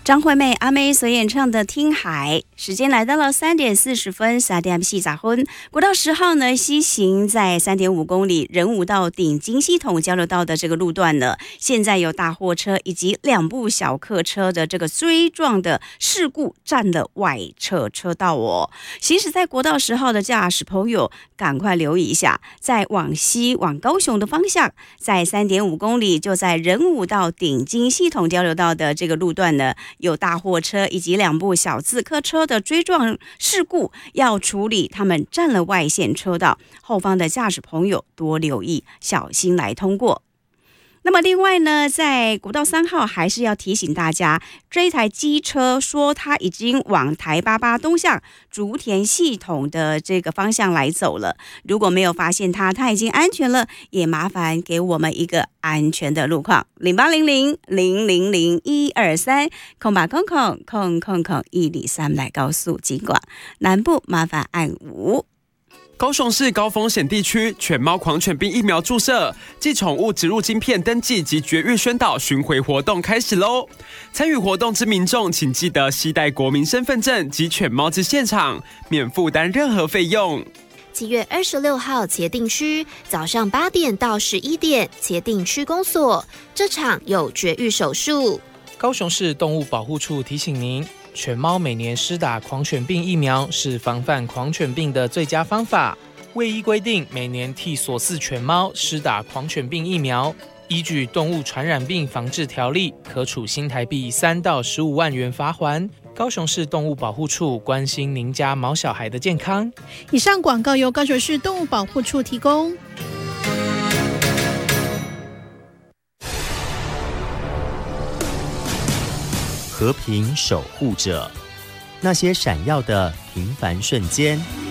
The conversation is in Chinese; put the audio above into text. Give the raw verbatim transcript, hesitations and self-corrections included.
张惠妹阿妹所演唱的《听海》，时间来到了三点四十分，三点四十分。国道十号呢，西行在三点五公里仁武到顶金系统交流道的这个路段呢，现在有大货车以及两部小客车的这个追撞的事故占了外侧车道哦。行驶在国道十号的驾驶朋友，赶快留意一下，在往西往高雄的方向，在三点五公里就在仁武到顶金系统交流道的这个路段呢，有大货车以及两部小自客车的追撞事故，要处理，他们占了外线车道，后方的驾驶朋友多留意，小心来通过。那么另外呢，在国道三号还是要提醒大家，这一台机车说它已经往台八八东向竹田系统的这个方向来走了，如果没有发现它，它已经安全了，也麻烦给我们一个安全的路况。零八零零零零零一二三空八空空空空空一里三来告诉警管，南部麻烦按五。 高雄市高风险地区犬猫狂犬病疫苗注射暨宠物植入晶片登记及绝育宣导巡回活动开始喽！参与活动之民众，请记得携带国民身份证及犬猫至现场，免负担任何费用。 七月二十六号茄定区早上八点到十一点，茄定区公所这场有绝育手术。 高雄市动物保护处提醒您，犬猫每年施打狂犬病疫苗是防范狂犬病的最佳方法。卫医规定，每年替所饲犬猫施打狂犬病疫苗，依据《动物传染病防治条例》，可处新台币三到十五万元罚锾。高雄市动物保护处关心您家毛小孩的健康。 以上广告由高雄市动物保护处提供。 和平守护者，那些闪耀的平凡瞬间，